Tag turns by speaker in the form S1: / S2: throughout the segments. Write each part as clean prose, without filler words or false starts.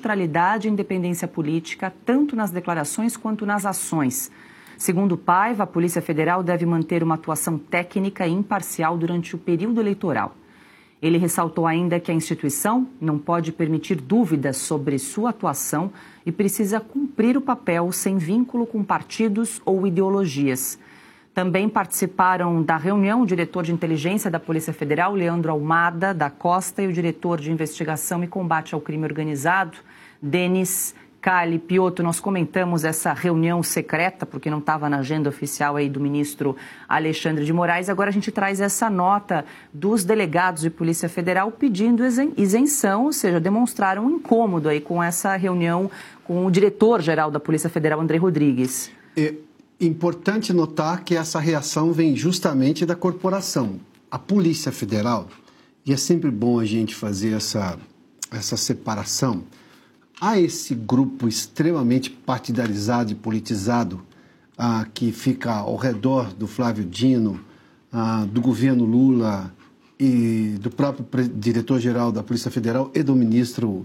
S1: neutralidade e independência política, tanto nas declarações quanto nas ações. Segundo Paiva, a Polícia Federal deve manter uma atuação técnica e imparcial durante o período eleitoral. Ele ressaltou ainda que a instituição não pode permitir dúvidas sobre sua atuação e precisa cumprir o papel sem vínculo com partidos ou ideologias. Também participaram da reunião o diretor de inteligência da Polícia Federal, Leandro Almada da Costa, e o diretor de investigação e combate ao crime organizado, Denis Cali Piotto. Nós comentamos essa reunião secreta, porque não estava na agenda oficial aí do ministro Alexandre de Moraes. Agora a gente traz essa nota dos delegados de Polícia Federal pedindo isenção, ou seja, demonstraram um incômodo aí com essa reunião com o diretor-geral da Polícia Federal, André Rodrigues.
S2: É importante notar que essa reação vem justamente da corporação. A Polícia Federal, e é sempre bom a gente fazer essa separação, há esse grupo extremamente partidarizado e politizado que fica ao redor do Flávio Dino, do governo Lula e do próprio diretor-geral da Polícia Federal e do ministro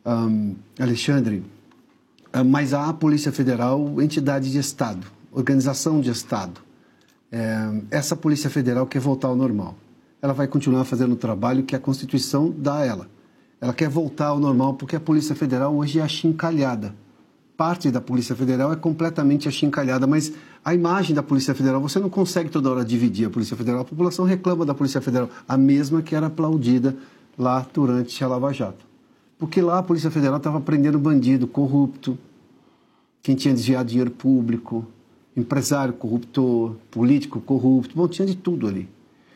S2: Alexandre. Mas há a Polícia Federal, entidade de Estado, organização de Estado. Essa Polícia Federal quer voltar ao normal. Ela vai continuar fazendo o trabalho que a Constituição dá a ela. Ela quer voltar ao normal porque a Polícia Federal hoje é achincalhada. Parte da Polícia Federal é completamente achincalhada, mas a imagem da Polícia Federal, você não consegue toda hora dividir a Polícia Federal. A população reclama da Polícia Federal, a mesma que era aplaudida lá durante a Lava Jato. Porque lá a Polícia Federal estava prendendo bandido corrupto, quem tinha desviado dinheiro público, empresário corruptor, político corrupto, bom, tinha de tudo ali.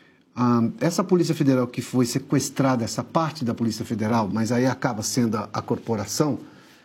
S2: Essa Polícia Federal que foi sequestrada, essa parte da Polícia Federal, mas aí acaba sendo a corporação,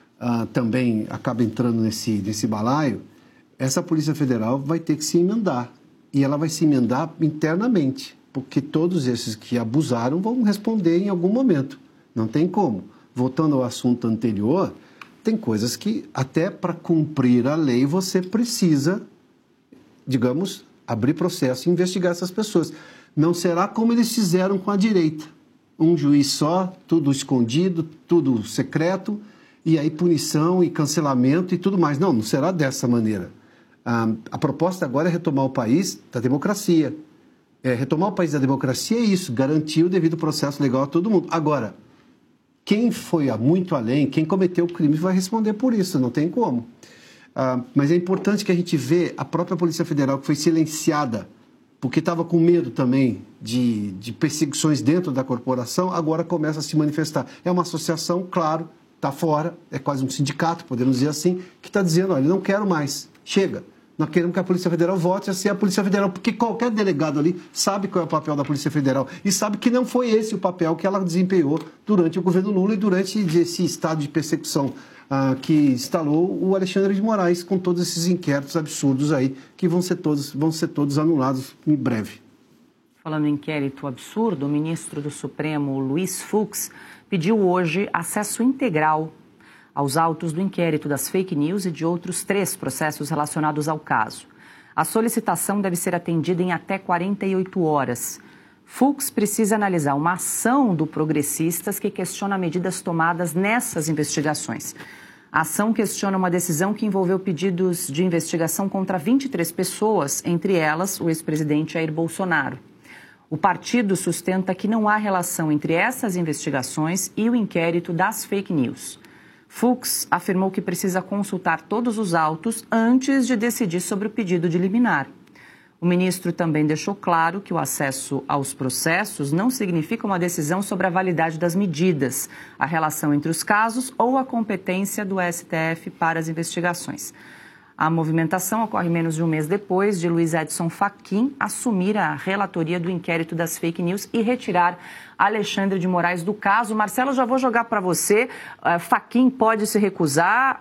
S2: também acaba entrando nesse balaio, essa Polícia Federal vai ter que se emendar. E ela vai se emendar internamente, porque todos esses que abusaram vão responder em algum momento. Não tem como. Voltando ao assunto anterior, tem coisas que até para cumprir a lei você precisa, digamos, abrir processo e investigar essas pessoas. Não será como eles fizeram com a direita. Um juiz só, tudo escondido, tudo secreto, e aí punição e cancelamento e tudo mais. Não, não será dessa maneira. A proposta agora é retomar o país da democracia. Retomar o país da democracia é isso, garantir o devido processo legal a todo mundo. Agora, quem foi muito além, quem cometeu o crime vai responder por isso, não tem como. Mas é importante que a gente vê a própria Polícia Federal, que foi silenciada, porque estava com medo também de perseguições dentro da corporação, agora começa a se manifestar. É uma associação, claro, está fora, é quase um sindicato, podemos dizer assim, que está dizendo, olha, não quero mais, chega. Nós queremos que a Polícia Federal volte a ser a Polícia Federal, porque qualquer delegado ali sabe qual é o papel da Polícia Federal e sabe que não foi esse o papel que ela desempenhou durante o governo Lula e durante esse estado de persecução que instalou o Alexandre de Moraes, com todos esses inquéritos absurdos aí, que vão ser todos anulados em breve.
S1: Falando em inquérito absurdo, o ministro do Supremo, Luiz Fux, pediu hoje acesso integral aos autos do inquérito das fake news e de outros 3 processos relacionados ao caso. A solicitação deve ser atendida em até 48 horas. Fux precisa analisar uma ação do Progressistas que questiona medidas tomadas nessas investigações. A ação questiona uma decisão que envolveu pedidos de investigação contra 23 pessoas, entre elas o ex-presidente Jair Bolsonaro. O partido sustenta que não há relação entre essas investigações e o inquérito das fake news. Fux afirmou que precisa consultar todos os autos antes de decidir sobre o pedido de liminar. O ministro também deixou claro que o acesso aos processos não significa uma decisão sobre a validade das medidas, a relação entre os casos ou a competência do STF para as investigações. A movimentação ocorre menos de um mês depois de Luiz Edson Fachin assumir a relatoria do inquérito das fake news e retirar Alexandre de Moraes do caso. Marcelo, já vou jogar para você. Fachin pode se recusar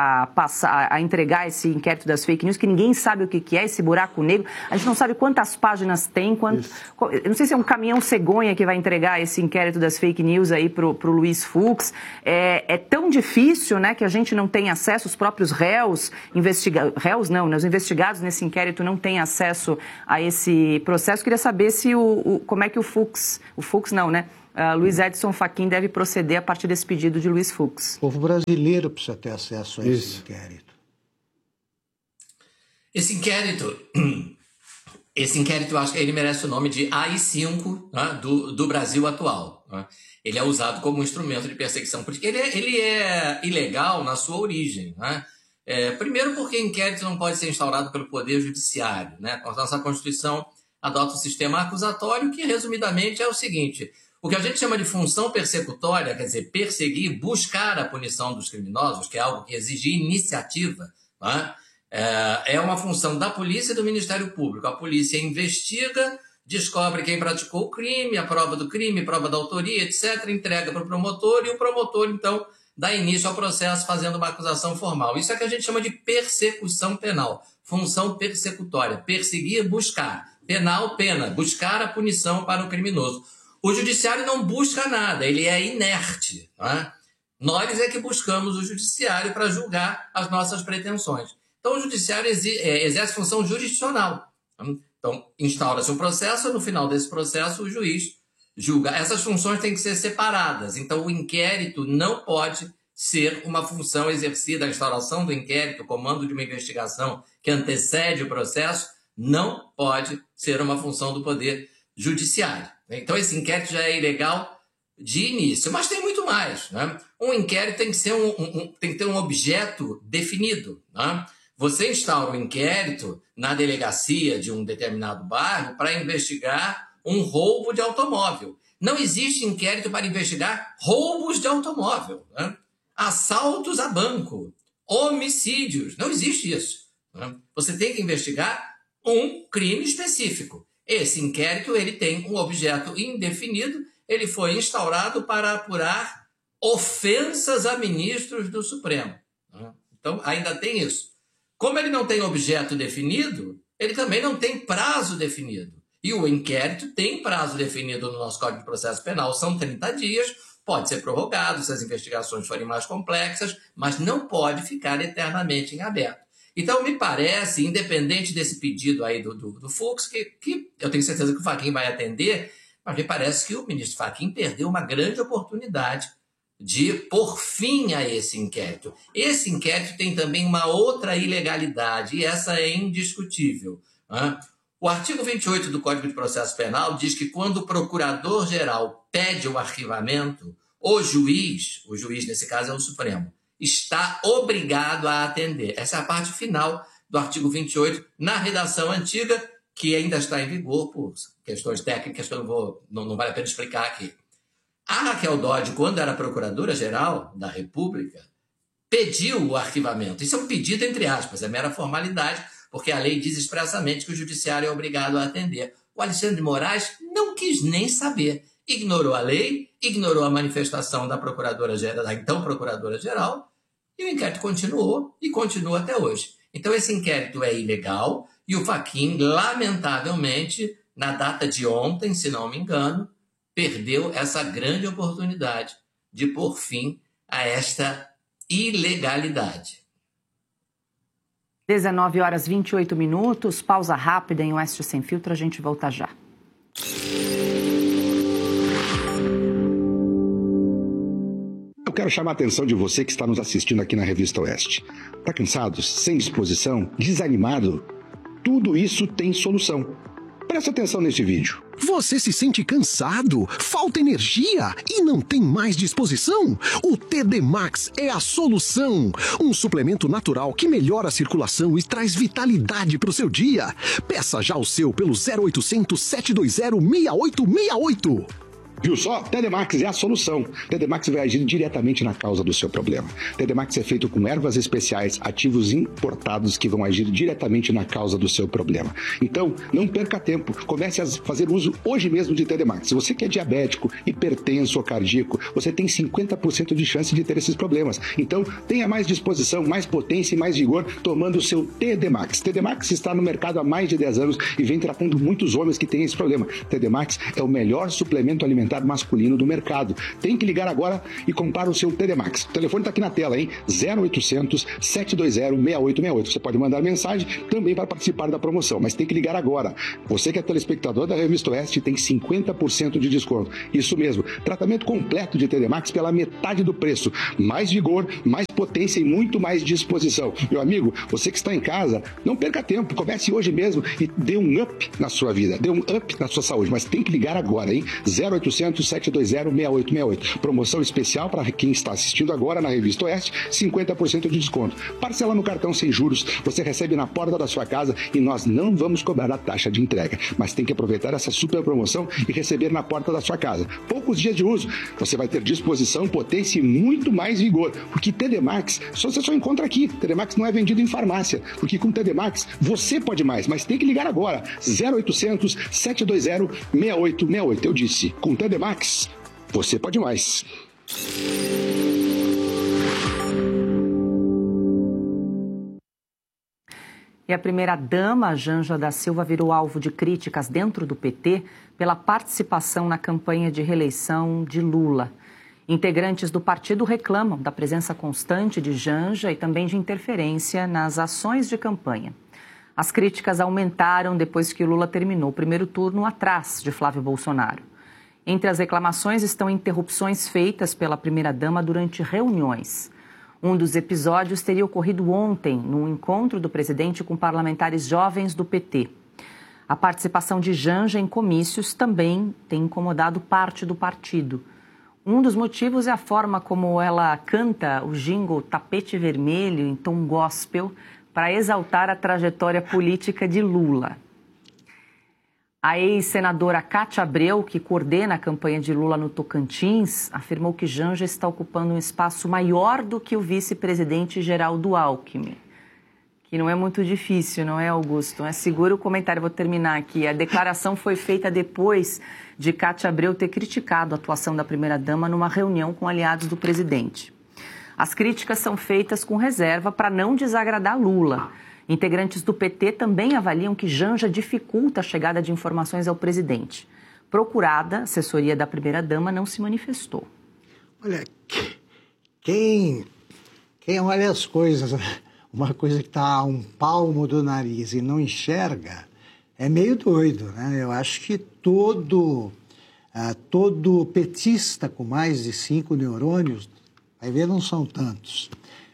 S1: a entregar esse inquérito das fake news, que ninguém sabe o que é esse buraco negro. A gente não sabe quantas páginas tem. Eu não sei se é um caminhão cegonha que vai entregar esse inquérito das fake news aí para o Luiz Fux. É tão difícil, né, que a gente não tem acesso, os próprios réus, os investigados nesse inquérito não têm acesso a esse processo. Queria saber se como é que o Fux não, né? Luiz Edson Fachin deve proceder a partir desse pedido de Luiz Fux.
S3: O povo brasileiro precisa ter acesso a esse inquérito.
S4: Esse inquérito, eu acho que ele merece o nome de AI-5, né, do Brasil atual. Né? Ele é usado como instrumento de perseguição política. Ele é ilegal na sua origem. Né? Primeiro porque inquérito não pode ser instaurado pelo Poder Judiciário. Né? A nossa Constituição adota um sistema acusatório que, resumidamente, é o seguinte: o que a gente chama de função persecutória, quer dizer, perseguir, buscar a punição dos criminosos, que é algo que exige iniciativa, né? É uma função da polícia e do Ministério Público. A polícia investiga, descobre quem praticou o crime, a prova do crime, prova da autoria, etc., entrega para o promotor, e o promotor, então, dá início ao processo fazendo uma acusação formal. Isso é que a gente chama de persecução penal, função persecutória, perseguir, buscar. Penal, pena, buscar a punição para o criminoso. O judiciário não busca nada, ele é inerte. Né? Nós é que buscamos o judiciário para julgar as nossas pretensões. Então, o judiciário exerce função jurisdicional. Então, instaura-se um processo, no final desse processo, o juiz julga. Essas funções têm que ser separadas. Então, o inquérito não pode ser uma função exercida, a instauração do inquérito, o comando de uma investigação que antecede o processo, não pode ser uma função do Poder Judiciário. Então, esse inquérito já é ilegal de início. Mas tem muito mais. Né? Um inquérito tem que ser tem que ter um objeto definido. Né? Você instaura um inquérito na delegacia de um determinado bairro para investigar um roubo de automóvel. Não existe inquérito para investigar roubos de automóvel, né? Assaltos a banco, homicídios. Não existe isso. Né? Você tem que investigar um crime específico. Esse inquérito ele tem um objeto indefinido. Ele foi instaurado para apurar ofensas a ministros do Supremo. Né? Então, ainda tem isso. Como ele não tem objeto definido, ele também não tem prazo definido. E o inquérito tem prazo definido no nosso Código de Processo Penal, são 30 dias, pode ser prorrogado se as investigações forem mais complexas, mas não pode ficar eternamente em aberto. Então, me parece, independente desse pedido aí do Fux, que eu tenho certeza que o Fachin vai atender, mas me parece que o ministro Fachin perdeu uma grande oportunidade de pôr fim a esse inquérito. Esse inquérito tem também uma outra ilegalidade, e essa é indiscutível. Né? O artigo 28 do Código de Processo Penal diz que quando o procurador-geral pede o arquivamento, o juiz nesse caso é o Supremo, está obrigado a atender. Essa é a parte final do artigo 28, na redação antiga, que ainda está em vigor por questões técnicas que eu não vale a pena explicar aqui. A Raquel Dodge, quando era procuradora-geral da República, pediu o arquivamento. Isso é um pedido, entre aspas, é mera formalidade, porque a lei diz expressamente que o judiciário é obrigado a atender. O Alexandre de Moraes não quis nem saber. Ignorou a lei, ignorou a manifestação da então procuradora-geral, e o inquérito continuou e continua até hoje. Então esse inquérito é ilegal e o Fachin, lamentavelmente, na data de ontem, se não me engano, perdeu essa grande oportunidade de pôr fim a esta ilegalidade.
S1: 19h28, pausa rápida em Oeste Sem Filtro, a gente volta já.
S5: Eu quero chamar a atenção de você que está nos assistindo aqui na Revista Oeste. Está cansado, sem disposição, desanimado? Tudo isso tem solução. Presta atenção neste vídeo.
S6: Você se sente cansado, falta energia e não tem mais disposição? O TD Max é a solução. Um suplemento natural que melhora a circulação e traz vitalidade para o seu dia. Peça já o seu pelo 0800 720 6868.
S5: Viu só? TD Max é a solução. TD Max vai agir diretamente na causa do seu problema. TD Max é feito com ervas especiais, ativos importados que vão agir diretamente na causa do seu problema. Então, não perca tempo. Comece a fazer uso hoje mesmo de TD Max. Se você que é diabético, hipertenso ou cardíaco, você tem 50% de chance de ter esses problemas. Então, tenha mais disposição, mais potência e mais vigor tomando o seu TD Max. TD Max está no mercado há mais de 10 anos e vem tratando muitos homens que têm esse problema. TD Max é o melhor suplemento alimentar complementar masculino do mercado. Tem que ligar agora e comprar o seu TD Max. O telefone está aqui na tela, hein? 0800 720 6868. Você pode mandar mensagem também para participar da promoção, mas tem que ligar agora. Você que é telespectador da Revista Oeste tem 50% de desconto. Isso mesmo, tratamento completo de TD Max pela metade do preço. Mais vigor, mais potência e muito mais disposição. Meu amigo, você que está em casa, não perca tempo. Comece hoje mesmo e dê um up na sua vida, dê um up na sua saúde, mas tem que ligar agora, hein? 0800 720 6868. Promoção especial para quem está assistindo agora na Revista Oeste, 50% de desconto. Parcela no cartão sem juros, você recebe na porta da sua casa e nós não vamos cobrar a taxa de entrega. Mas tem que aproveitar essa super promoção e receber na porta da sua casa. Poucos dias de uso, você vai ter disposição, potência e muito mais vigor. Porque TD Max, você só encontra aqui. TD Max não é vendido em farmácia. Porque com TD Max, você pode mais. Mas tem que ligar agora. 0800 720 6868. Eu disse, com TD Max, você pode mais.
S1: E a primeira-dama, Janja da Silva, virou alvo de críticas dentro do PT pela participação na campanha de reeleição de Lula. Integrantes do partido reclamam da presença constante de Janja e também de interferência nas ações de campanha. As críticas aumentaram depois que Lula terminou o primeiro turno atrás de Flávio Bolsonaro. Entre as reclamações estão interrupções feitas pela primeira-dama durante reuniões. Um dos episódios teria ocorrido ontem, num encontro do presidente com parlamentares jovens do PT. A participação de Janja em comícios também tem incomodado parte do partido. Um dos motivos é a forma como ela canta o jingle Tapete Vermelho em tom gospel para exaltar a trajetória política de Lula. A ex-senadora Cátia Abreu, que coordena a campanha de Lula no Tocantins, afirmou que Janja está ocupando um espaço maior do que o vice-presidente Geraldo Alckmin. Que não é muito difícil, não é, Augusto? É seguro o comentário, vou terminar aqui. A declaração foi feita depois de Cátia Abreu ter criticado a atuação da primeira-dama numa reunião com aliados do presidente. As críticas são feitas com reserva para não desagradar Lula. Integrantes do PT também avaliam que Janja dificulta a chegada de informações ao presidente. Procurada, a assessoria da primeira-dama não se manifestou.
S3: Olha, quem olha as coisas, uma coisa que está a um palmo do nariz e não enxerga, é meio doido, né? Eu acho que todo petista com mais de 5 neurônios, vai ver, não são tantos,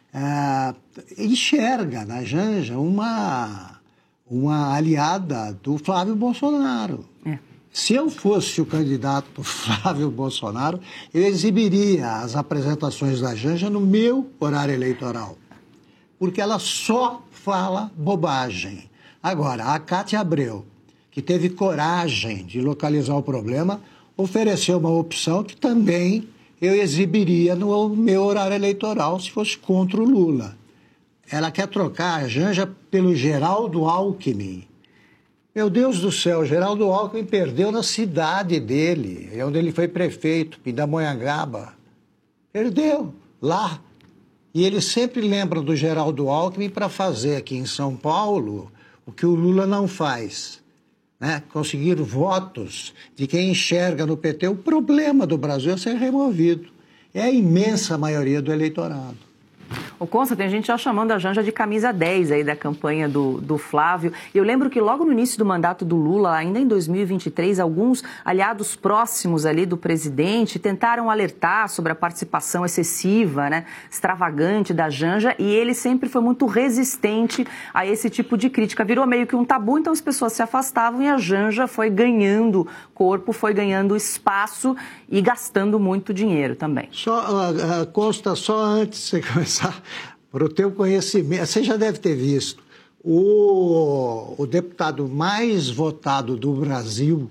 S3: enxerga na Janja uma aliada do Flávio Bolsonaro. Se eu fosse o candidato Flávio Bolsonaro, eu exibiria as apresentações da Janja no meu horário eleitoral, porque ela só fala bobagem. Agora, a Cátia Abreu, que teve coragem de localizar o problema, ofereceu uma opção que também eu exibiria no meu horário eleitoral se fosse contra o Lula. Ela quer trocar a Janja pelo Geraldo Alckmin. Meu Deus do céu, Geraldo Alckmin perdeu na cidade dele, onde ele foi prefeito, Pindamonhangaba. Perdeu lá. E eles sempre lembram do Geraldo Alckmin para fazer aqui em São Paulo o que o Lula não faz. Né? Conseguir votos de quem enxerga no PT o problema do Brasil a ser removido. É a imensa maioria do eleitorado.
S1: O Consta, tem gente já chamando a Janja de camisa 10 aí da campanha do Flávio. Eu lembro que logo no início do mandato do Lula, ainda em 2023, alguns aliados próximos ali do presidente tentaram alertar sobre a participação excessiva, né, extravagante da Janja, e ele sempre foi muito resistente a esse tipo de crítica. Virou meio que um tabu, então as pessoas se afastavam e a Janja foi ganhando corpo, foi ganhando espaço e gastando muito dinheiro também.
S3: Consta, só antes de você começar, para o teu conhecimento, você já deve ter visto, o deputado mais votado do Brasil,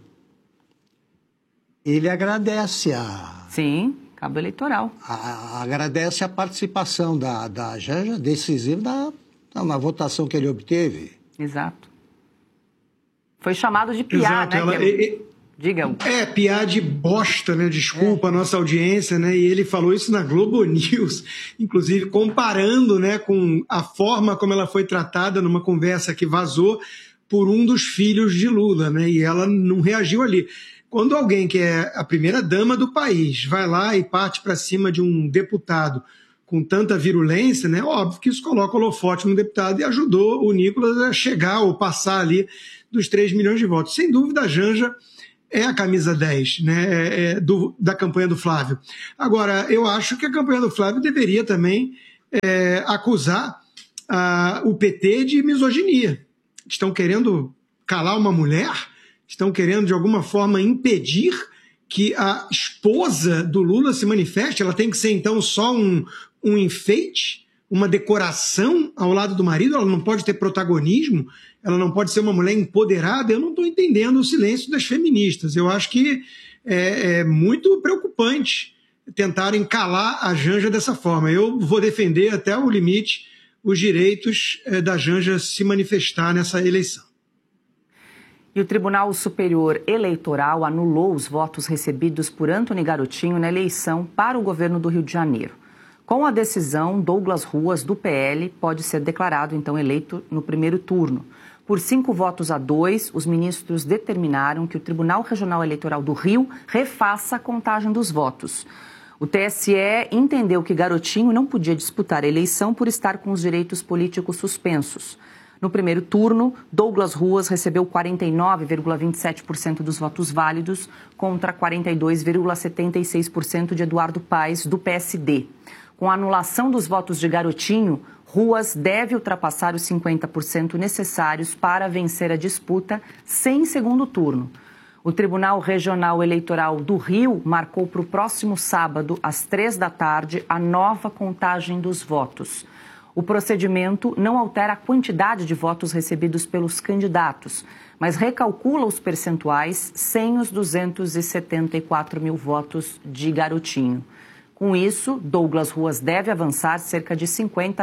S3: ele agradece
S1: Sim, cabo eleitoral.
S3: Agradece a participação da Janja decisiva na votação que ele obteve.
S1: Exato. Foi chamado de piá, né? Diga.
S7: Piá de bosta, né? Desculpa a nossa audiência, né? E ele falou isso na Globo News, inclusive comparando, né, com a forma como ela foi tratada numa conversa que vazou por um dos filhos de Lula, né? E ela não reagiu ali. quando alguém que é a primeira-dama do país vai lá e parte para cima de um deputado com tanta virulência, né, óbvio que isso coloca holofote no deputado e ajudou o Nicolas a chegar ou passar ali dos 3 milhões de votos. Sem dúvida, a Janja é a camisa 10, né, da campanha do Flávio. Agora, eu acho que a campanha do Flávio deveria também acusar o PT de misoginia. Estão querendo calar uma mulher, estão querendo, de alguma forma, impedir que a esposa do Lula se manifeste. Ela tem que ser, então, só um enfeite, uma decoração ao lado do marido, ela não pode ter protagonismo, ela não pode ser uma mulher empoderada. Eu não estou entendendo o silêncio das feministas. Eu acho que é muito preocupante tentarem calar a Janja dessa forma. Eu vou defender até o limite os direitos da Janja se manifestar nessa eleição.
S1: E o Tribunal Superior Eleitoral anulou os votos recebidos por Antony Garotinho na eleição para o governo do Rio de Janeiro. Com a decisão, Douglas Ruas, do PL, pode ser declarado, então, eleito no primeiro turno. Por 5-2, os ministros determinaram que o Tribunal Regional Eleitoral do Rio refaça a contagem dos votos. O TSE entendeu que Garotinho não podia disputar a eleição por estar com os direitos políticos suspensos. No primeiro turno, Douglas Ruas recebeu 49,27% dos votos válidos contra 42,76% de Eduardo Paes, do PSD. Com a anulação dos votos de Garotinho, Ruas deve ultrapassar os 50% necessários para vencer a disputa sem segundo turno. O Tribunal Regional Eleitoral do Rio marcou para o próximo sábado, às 15h, a nova contagem dos votos. O procedimento não altera a quantidade de votos recebidos pelos candidatos, mas recalcula os percentuais sem os 274 mil votos de Garotinho. Com isso, Douglas Ruas deve avançar cerca de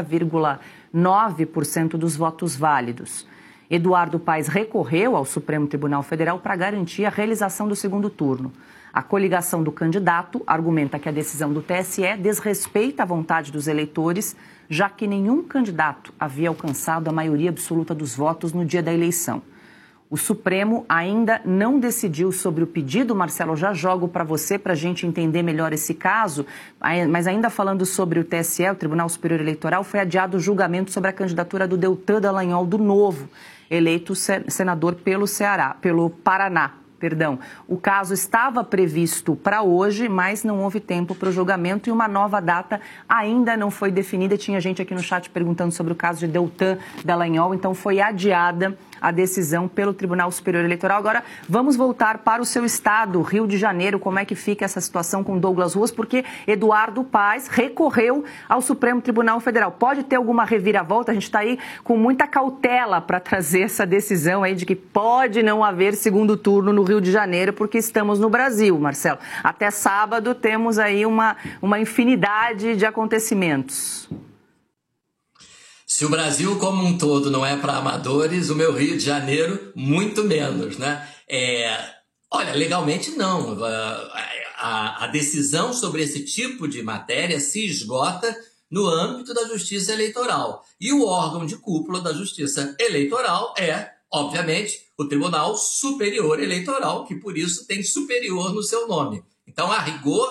S1: 50,9% dos votos válidos. Eduardo Paes recorreu ao Supremo Tribunal Federal para garantir a realização do segundo turno. A coligação do candidato argumenta que a decisão do TSE desrespeita a vontade dos eleitores, já que nenhum candidato havia alcançado a maioria absoluta dos votos no dia da eleição. O Supremo ainda não decidiu sobre o pedido. Marcelo, já jogo para você para a gente entender melhor esse caso, mas ainda falando sobre o TSE, o Tribunal Superior Eleitoral, foi adiado o julgamento sobre a candidatura do Deltan Dallagnol, do Novo, eleito senador pelo Paraná. O caso estava previsto para hoje, mas não houve tempo para o julgamento e uma nova data ainda não foi definida. Tinha gente aqui no chat perguntando sobre o caso de Deltan Dallagnol, então foi adiada a decisão pelo Tribunal Superior Eleitoral. Agora, vamos voltar para o seu estado, Rio de Janeiro. Como é que fica essa situação com Douglas Ruas? Porque Eduardo Paes recorreu ao Supremo Tribunal Federal. Pode ter alguma reviravolta? A gente está aí com muita cautela para trazer essa decisão aí de que pode não haver segundo turno no Rio de Janeiro, porque estamos no Brasil, Marcelo. Até sábado temos aí uma infinidade de acontecimentos.
S4: Se o Brasil como um todo não é para amadores, o meu Rio de Janeiro muito menos, né? Olha, legalmente não. A decisão sobre esse tipo de matéria se esgota no âmbito da Justiça Eleitoral. E o órgão de cúpula da Justiça Eleitoral é, obviamente, o Tribunal Superior Eleitoral, que por isso tem superior no seu nome. Então, a rigor,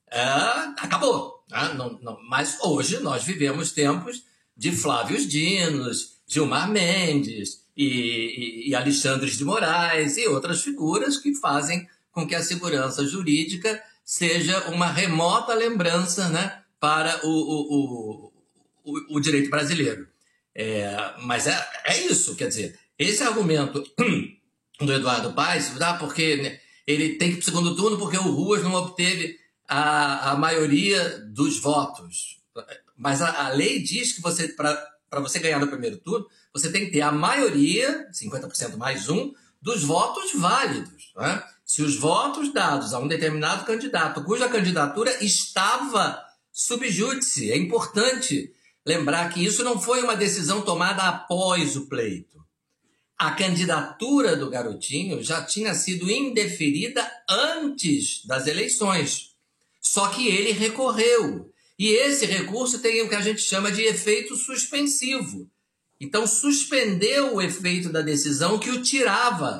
S4: acabou. Né? Mas hoje nós vivemos tempos de Flávio Dinos, Gilmar Mendes e Alexandre de Moraes e outras figuras que fazem com que a segurança jurídica seja uma remota lembrança, né, para o direito brasileiro. Mas é isso, quer dizer, esse argumento do Eduardo Paes, porque ele tem que ir para o segundo turno porque o Ruas não obteve a maioria dos votos. Mas a lei diz que para você ganhar no primeiro turno, você tem que ter a maioria, 50% mais um, dos votos válidos. Né? Se os votos dados a um determinado candidato, cuja candidatura estava sub júdice, é importante lembrar que isso não foi uma decisão tomada após o pleito. A candidatura do Garotinho já tinha sido indeferida antes das eleições. Só que ele recorreu. E esse recurso tem o que a gente chama de efeito suspensivo. Então, suspendeu o efeito da decisão que o tirava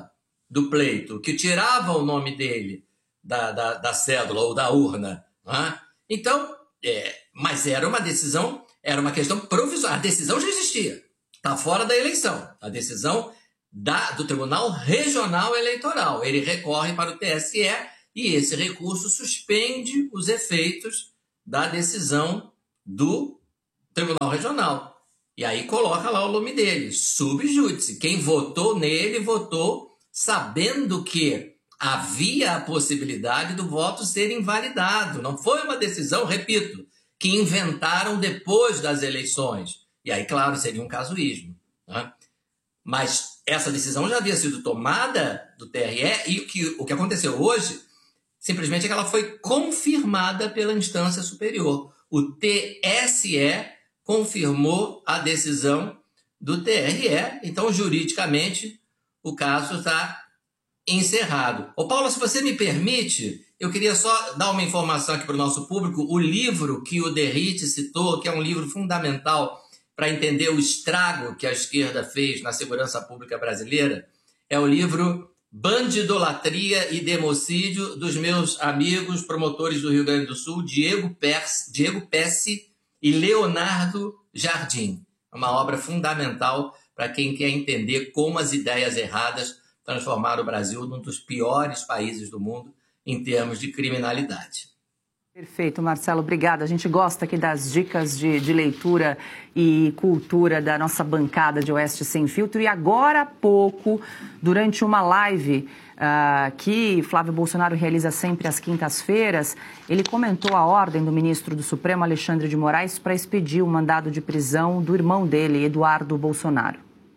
S4: do pleito, que tirava o nome dele da cédula ou da urna. Né? Então, mas era uma decisão, era uma questão provisória. A decisão já existia, está fora da eleição. A decisão do Tribunal Regional Eleitoral. Ele recorre para o TSE e esse recurso suspende os efeitos da decisão do Tribunal Regional. E aí coloca lá o nome dele, sub judice. Quem votou nele, votou sabendo que havia a possibilidade do voto ser invalidado. Não foi uma decisão, repito, que inventaram depois das eleições. E aí, claro, seria um casuísmo. Né? Mas essa decisão já havia sido tomada do TRE e o que aconteceu hoje, simplesmente é que ela foi confirmada pela instância superior. O TSE confirmou a decisão do TRE, então, juridicamente, o caso está encerrado. Ô, Paula, se você me permite, eu queria só dar uma informação aqui para o nosso público. O livro que o Derrite citou, que é um livro fundamental para entender o estrago que a esquerda fez na segurança pública brasileira, é o livro Bandidolatria e Democídio, dos meus amigos promotores do Rio Grande do Sul, Diego Pesce e Leonardo Jardim. É uma obra fundamental para quem quer entender como as ideias erradas transformaram o Brasil num dos piores países do mundo em termos de criminalidade.
S1: Perfeito, Marcelo, obrigada. A gente gosta aqui das dicas de leitura e cultura da nossa bancada de Oeste Sem Filtro. E agora há pouco, durante uma live que Flávio Bolsonaro realiza sempre às quintas-feiras, ele comentou a ordem do ministro do Supremo, Alexandre de Moraes, para expedir o mandado de prisão do irmão dele, Eduardo Bolsonaro.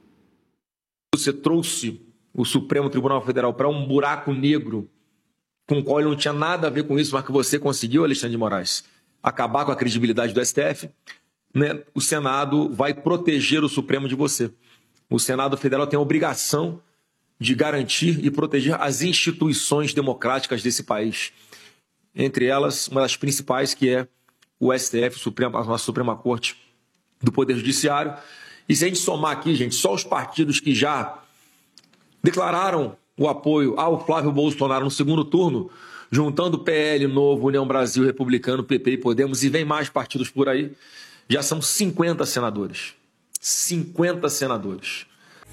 S8: Você trouxe o Supremo Tribunal Federal para um buraco negro com o qual ele não tinha nada a ver com isso, mas que você conseguiu, Alexandre de Moraes, acabar com a credibilidade do STF, né? O Senado vai proteger o Supremo de você. O Senado Federal tem a obrigação de garantir e proteger as instituições democráticas desse país. Entre elas, uma das principais, que é o STF, a nossa Suprema Corte do Poder Judiciário. E se a gente somar aqui, gente, só os partidos que já declararam o apoio ao Flávio Bolsonaro no segundo turno, juntando PL, Novo, União Brasil, Republicano, PP e Podemos, e vem mais partidos por aí, já são 50 senadores. 50 senadores.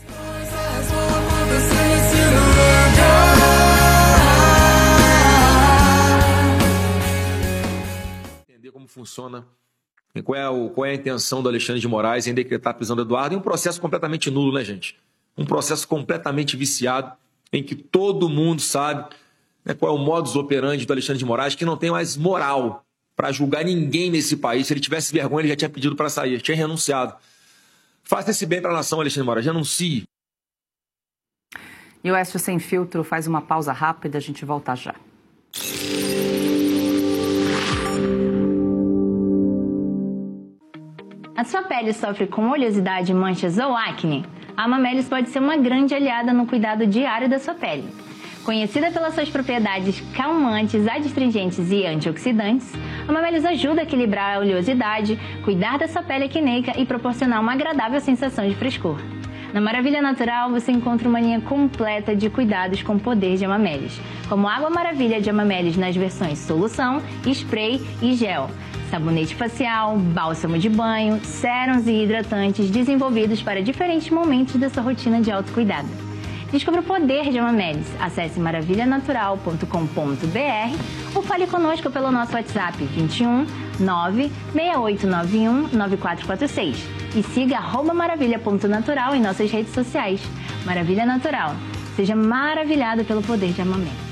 S8: Entender como funciona, qual é a intenção do Alexandre de Moraes em decretar a prisão do Eduardo, e um processo completamente nulo, né, gente? Um processo completamente viciado, em que todo mundo sabe, né, qual é o modus operandi do Alexandre de Moraes, que não tem mais moral para julgar ninguém nesse país. Se ele tivesse vergonha, ele já tinha pedido para sair, tinha renunciado. Faça esse bem para a nação, Alexandre de Moraes, renuncie.
S1: E o Oeste Sem Filtro faz uma pausa rápida, a gente volta já.
S9: A sua pele sofre com oleosidade, manchas ou acne? A Amamelis pode ser uma grande aliada no cuidado diário da sua pele. Conhecida pelas suas propriedades calmantes, adstringentes e antioxidantes, a Amamelis ajuda a equilibrar a oleosidade, cuidar da sua pele acneica e proporcionar uma agradável sensação de frescor. Na Maravilha Natural você encontra uma linha completa de cuidados com o poder de Amamelis, como Água Maravilha de Amamelis nas versões solução, spray e gel, sabonete facial, bálsamo de banho, sérums e hidratantes desenvolvidos para diferentes momentos da sua rotina de autocuidado. Descubra o poder de Amamelis. Acesse maravilhanatural.com.br ou fale conosco pelo nosso WhatsApp 21 96891 9446 e siga @maravilha.natural em nossas redes sociais. Maravilha Natural. Seja maravilhado pelo poder de Amamelis.